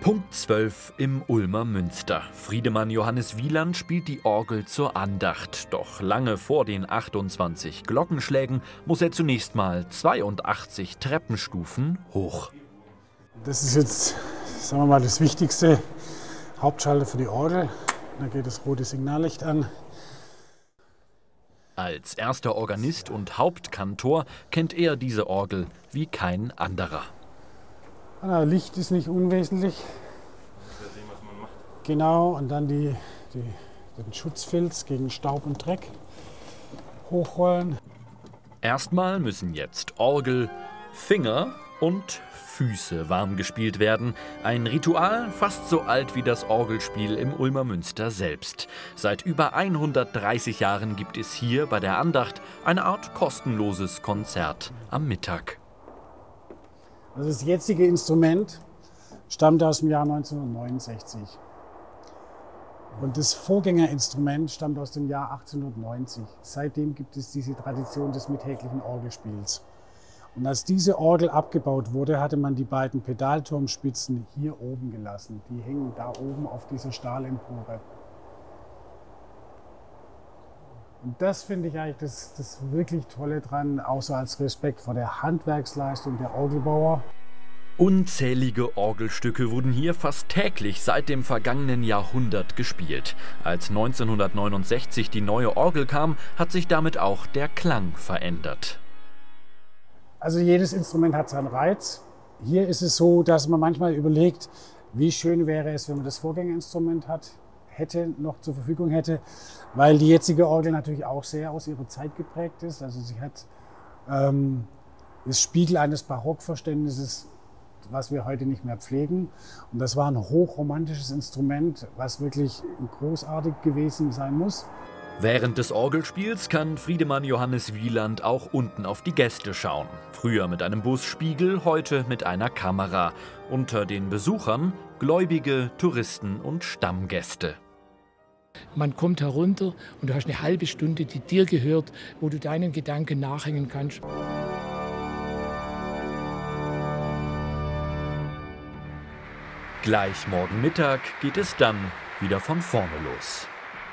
Punkt 12 im Ulmer Münster. Friedemann Johannes Wieland spielt die Orgel zur Andacht. Doch lange vor den 28 Glockenschlägen muss er zunächst mal 82 Treppenstufen hoch. Das ist jetzt, sagen wir mal, das wichtigste Hauptschalter für die Orgel. Da geht das rote Signallicht an. Als erster Organist und Hauptkantor kennt er diese Orgel wie kein anderer. Licht ist nicht unwesentlich. Genau, und dann den Schutzfilz gegen Staub und Dreck hochrollen. Erstmal müssen jetzt Orgel, Finger und Füße warm gespielt werden. Ein Ritual fast so alt wie das Orgelspiel im Ulmer Münster selbst. Seit über 130 Jahren gibt es hier bei der Andacht eine Art kostenloses Konzert am Mittag. Also das jetzige Instrument stammt aus dem Jahr 1969. Und das Vorgängerinstrument stammt aus dem Jahr 1890. Seitdem gibt es diese Tradition des mittäglichen Orgelspiels. Und als diese Orgel abgebaut wurde, hatte man die beiden Pedalturmspitzen hier oben gelassen. Die hängen da oben auf dieser Stahlempore. Und das finde ich eigentlich das wirklich Tolle dran, auch so als Respekt vor der Handwerksleistung der Orgelbauer. Unzählige Orgelstücke wurden hier fast täglich seit dem vergangenen Jahrhundert gespielt. Als 1969 die neue Orgel kam, hat sich damit auch der Klang verändert. Also jedes Instrument hat seinen Reiz. Hier ist es so, dass man manchmal überlegt, wie schön wäre es, wenn man das Vorgängerinstrument noch zur Verfügung hätte, weil die jetzige Orgel natürlich auch sehr aus ihrer Zeit geprägt ist. Also sie hat das Spiegel eines Barockverständnisses, was wir heute nicht mehr pflegen. Und das war ein hochromantisches Instrument, was wirklich großartig gewesen sein muss. Während des Orgelspiels kann Friedemann Johannes Wieland auch unten auf die Gäste schauen. Früher mit einem Busspiegel, heute mit einer Kamera. Unter den Besuchern Gläubige, Touristen und Stammgäste. Man kommt herunter und du hast eine halbe Stunde, die dir gehört, wo du deinen Gedanken nachhängen kannst. Gleich morgen Mittag geht es dann wieder von vorne los.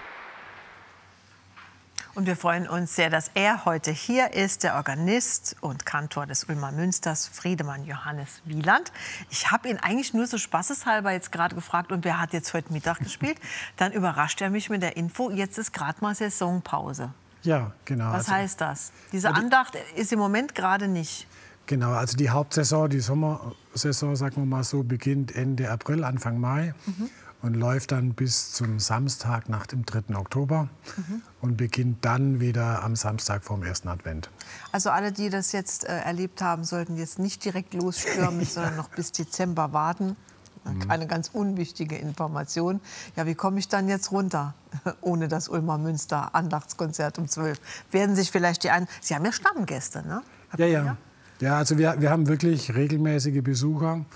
Und wir freuen uns sehr, dass er heute hier ist, der Organist und Kantor des Ulmer Münsters, Friedemann Johannes Wieland. Ich habe ihn eigentlich nur so spaßeshalber jetzt gerade gefragt, und wer hat jetzt heute Mittag gespielt? Dann überrascht er mich mit der Info, jetzt ist gerade mal Saisonpause. Ja, genau. Was heißt das? Diese Andacht ist im Moment gerade nicht. Genau, also die Hauptsaison, die Sommersaison, sagen wir mal so, beginnt Ende April, Anfang Mai. Und läuft dann bis zum Samstag nach dem 3. Oktober und beginnt dann wieder am Samstag vorm 1. Advent. Also alle, die das jetzt erlebt haben, sollten jetzt nicht direkt losstürmen, sondern noch bis Dezember warten. Eine ganz unwichtige Information. Ja, wie komme ich dann jetzt runter ohne das Ulmer Münster Andachtskonzert um 12? Werden sich vielleicht Sie haben ja Stammgäste, ne? Ja, also wir haben wirklich regelmäßige Besucher.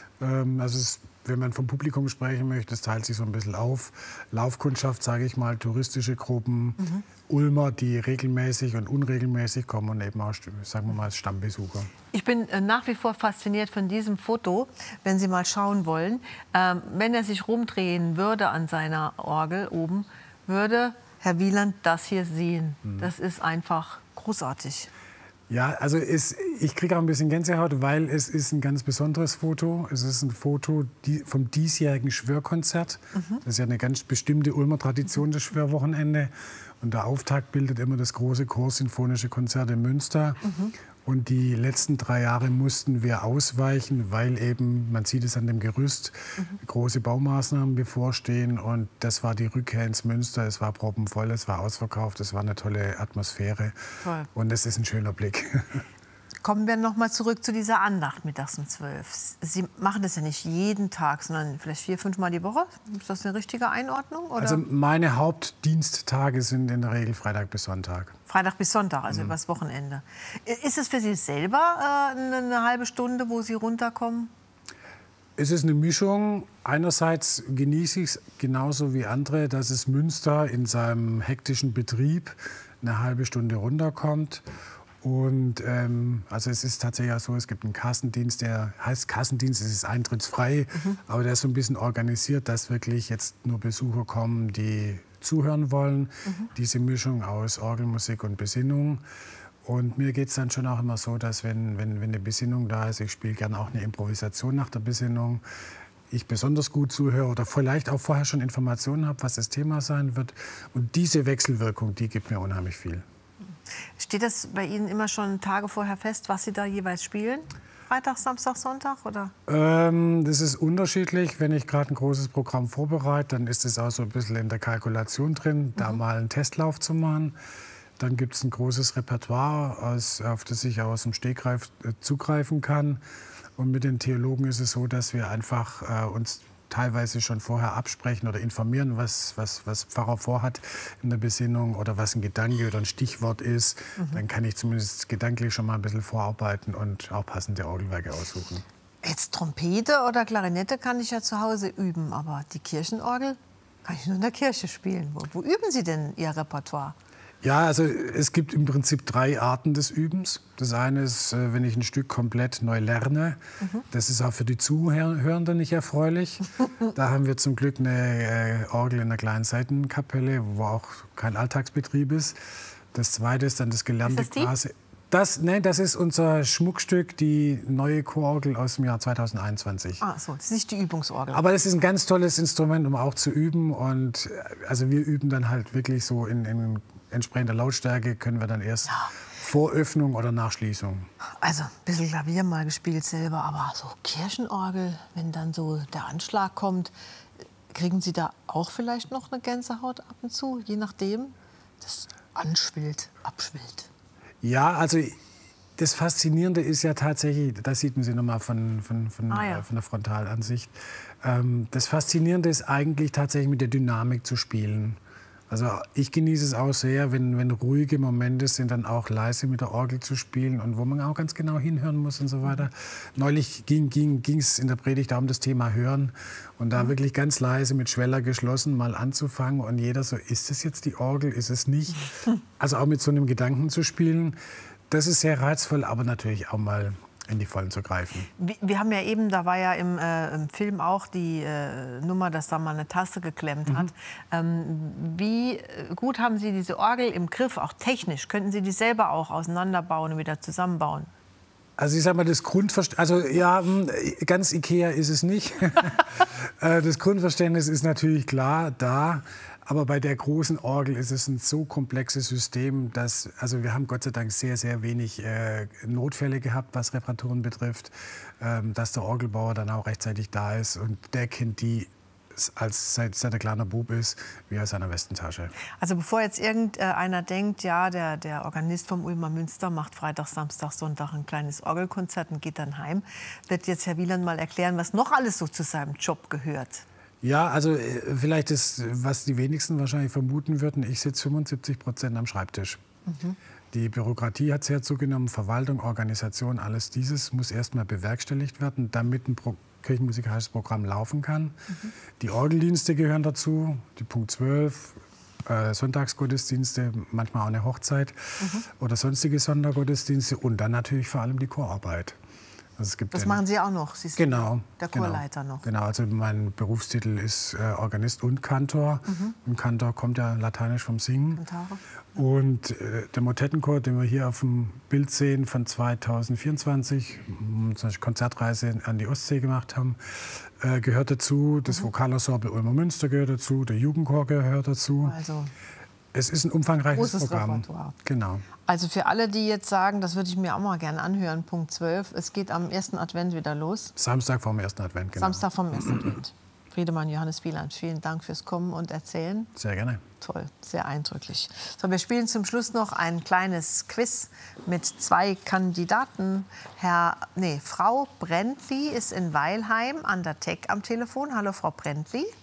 Wenn man vom Publikum sprechen möchte, es teilt sich so ein bisschen auf. Laufkundschaft, sage ich mal, touristische Gruppen, Ulmer, die regelmäßig und unregelmäßig kommen und eben auch, sagen wir mal, Stammbesucher. Ich bin nach wie vor fasziniert von diesem Foto, wenn Sie mal schauen wollen. Wenn er sich rumdrehen würde an seiner Orgel oben, würde Herr Wieland das hier sehen. Das ist einfach großartig. Ja, also ich kriege auch ein bisschen Gänsehaut, weil es ist ein ganz besonderes Foto. Es ist ein Foto vom diesjährigen Schwörkonzert. Das ist ja eine ganz bestimmte Ulmer Tradition, das Schwörwochenende. Und der Auftakt bildet immer das große Chorsinfonische Konzert in Münster. Und die letzten 3 Jahre mussten wir ausweichen, weil eben, man sieht es an dem Gerüst, große Baumaßnahmen bevorstehen. Und das war die Rückkehr ins Münster. Es war proppenvoll, es war ausverkauft, es war eine tolle Atmosphäre. Toll. Und es ist ein schöner Blick. Kommen wir noch mal zurück zu dieser Andacht mittags um 12. Sie machen das ja nicht jeden Tag, sondern vielleicht 4, 5 Mal die Woche. Ist das eine richtige Einordnung? Oder? Also meine Hauptdiensttage sind in der Regel Freitag bis Sonntag. Freitag bis Sonntag, also übers Wochenende. Ist es für Sie selber eine halbe Stunde, wo Sie runterkommen? Es ist eine Mischung. Einerseits genieße ich es genauso wie andere, dass es Münster in seinem hektischen Betrieb eine halbe Stunde runterkommt. Und also es ist tatsächlich auch so, es gibt einen Kassendienst, der heißt Kassendienst, es ist eintrittsfrei, aber der ist so ein bisschen organisiert, dass wirklich jetzt nur Besucher kommen, die zuhören wollen. Diese Mischung aus Orgelmusik und Besinnung. Und mir geht es dann schon auch immer so, dass wenn eine Besinnung da ist, ich spiele gerne auch eine Improvisation nach der Besinnung, ich besonders gut zuhöre oder vielleicht auch vorher schon Informationen habe, was das Thema sein wird. Und diese Wechselwirkung, die gibt mir unheimlich viel. Steht das bei Ihnen immer schon Tage vorher fest, was Sie da jeweils spielen? Freitag, Samstag, Sonntag? Oder? Das ist unterschiedlich. Wenn ich gerade ein großes Programm vorbereite, dann ist es auch so ein bisschen in der Kalkulation drin, da mal einen Testlauf zu machen. Dann gibt es ein großes Repertoire, auf das ich aus dem Stegreif zugreifen kann. Und mit den Theologen ist es so, dass wir einfach uns teilweise schon vorher absprechen oder informieren, was Pfarrer vorhat in der Besinnung oder was ein Gedanke oder ein Stichwort ist. Dann kann ich zumindest gedanklich schon mal ein bisschen vorarbeiten und auch passende Orgelwerke aussuchen. Jetzt Trompete oder Klarinette kann ich ja zu Hause üben, aber die Kirchenorgel kann ich nur in der Kirche spielen. Wo üben Sie denn Ihr Repertoire? Ja, also es gibt im Prinzip 3 Arten des Übens. Das eine ist, wenn ich ein Stück komplett neu lerne. Das ist auch für die Zuhörenden nicht erfreulich. Da haben wir zum Glück eine Orgel in einer kleinen Seitenkapelle, wo auch kein Alltagsbetrieb ist. Das zweite ist dann das gelernte quasi. Das ist unser Schmuckstück, die neue Chororgel aus dem Jahr 2021. Ah, so, das ist nicht die Übungsorgel. Aber das ist ein ganz tolles Instrument, um auch zu üben. Und also wir üben dann halt wirklich so in entsprechender Lautstärke, können wir dann erst vor Öffnung oder nach Schließung. Also ein bisschen Klavier mal gespielt selber, aber so Kirchenorgel, wenn dann so der Anschlag kommt, kriegen Sie da auch vielleicht noch eine Gänsehaut ab und zu, je nachdem, das anschwillt, abschwillt? Ja, also das Faszinierende ist ja tatsächlich, das sieht man Sie nochmal von der Frontalansicht, das Faszinierende ist eigentlich tatsächlich mit der Dynamik zu spielen. Also ich genieße es auch sehr, wenn ruhige Momente sind, dann auch leise mit der Orgel zu spielen und wo man auch ganz genau hinhören muss und so weiter. Neulich ging es in der Predigt auch um das Thema Hören und da wirklich ganz leise mit Schweller geschlossen mal anzufangen und jeder so, ist es jetzt die Orgel, ist es nicht? Also auch mit so einem Gedanken zu spielen, das ist sehr reizvoll, aber natürlich auch mal in die Vollen zu greifen. Wir haben ja eben, da war ja im Film auch die Nummer, dass da mal eine Taste geklemmt hat. Wie gut haben Sie diese Orgel im Griff, auch technisch? Könnten Sie die selber auch auseinanderbauen und wieder zusammenbauen? Also ich sag mal, das Grundverständnis, also ja, ganz Ikea ist es nicht. Das Grundverständnis ist natürlich klar da. Aber bei der großen Orgel ist es ein so komplexes System, dass, also wir haben Gott sei Dank sehr, sehr wenig Notfälle gehabt, was Reparaturen betrifft, dass der Orgelbauer dann auch rechtzeitig da ist und der kennt die seit er kleiner Bub ist, wie aus seiner Westentasche. Also bevor jetzt irgendeiner denkt, ja, der Organist vom Ulmer Münster macht Freitag, Samstag, Sonntag ein kleines Orgelkonzert und geht dann heim, wird jetzt Herr Wieland mal erklären, was noch alles so zu seinem Job gehört. Ja, also vielleicht ist, was die wenigsten wahrscheinlich vermuten würden, ich sitze 75% am Schreibtisch. Die Bürokratie hat sehr zugenommen, Verwaltung, Organisation, alles dieses muss erstmal bewerkstelligt werden, damit ein kirchenmusikalisches Programm laufen kann. Die Orgeldienste gehören dazu, die Punkt 12, Sonntagsgottesdienste, manchmal auch eine Hochzeit oder sonstige Sondergottesdienste und dann natürlich vor allem die Chorarbeit. Also es gibt das machen Sie auch noch? Sie sind der Chorleiter noch? Genau, also mein Berufstitel ist Organist und Kantor. Und Kantor kommt ja lateinisch vom Singen. Kantare. Und der Motettenchor, den wir hier auf dem Bild sehen von 2024, eine Konzertreise an die Ostsee gemacht haben, gehört dazu. Das Vokalensemble Ulmer Münster gehört dazu, der Jugendchor gehört dazu. Also es ist ein umfangreiches Programm. Repertoire. Genau. Also für alle, die jetzt sagen, das würde ich mir auch mal gerne anhören, Punkt 12, es geht am 1. Advent wieder los. Samstag vom 1. Advent, genau. Samstag vom 1. Advent. Friedemann Johannes Wieland, vielen Dank fürs Kommen und Erzählen. Sehr gerne. Toll, sehr eindrücklich. So, wir spielen zum Schluss noch ein kleines Quiz mit 2 Kandidaten. Frau Brändli ist in Weilheim an der Teck am Telefon. Hallo, Frau Brändli.